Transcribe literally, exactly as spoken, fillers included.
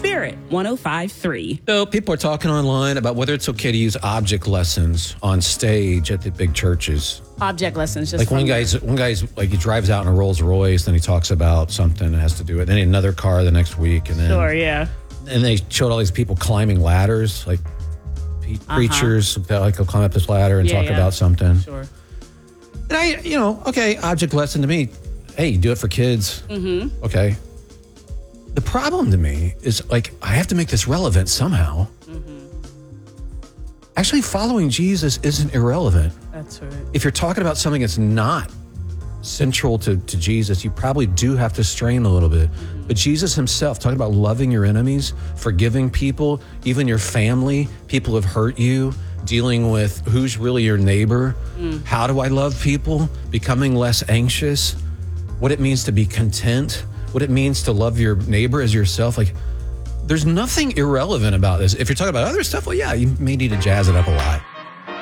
Spirit one oh five point three. So people are talking online about whether it's okay to use object lessons on stage at the big churches. Object lessons, just Like from one guy's, one guy's like he drives out in a Rolls Royce, then he talks about something that has to do with, then another car the next week, and then Sure, yeah. and they showed all these people climbing ladders, like pe- Uh-huh. preachers that like will climb up this ladder and Yeah, talk yeah. about something. Sure. And I, you know, okay, object lesson to me. Hey, you do it for kids. Mm-hmm. Okay. The problem to me is like I have to make this relevant somehow. Mm-hmm. Actually, following Jesus isn't irrelevant. That's right. If you're talking about something that's not central to, to Jesus, you probably do have to strain a little bit. Mm-hmm. But Jesus himself, talking about loving your enemies, forgiving people, even your family, people have hurt you, dealing with who's really your neighbor, mm. how do I love people, becoming less anxious, what it means to be content, what it means to love your neighbor as yourself. Like, there's nothing irrelevant about this. If you're talking about other stuff, well, yeah, you may need to jazz it up a lot.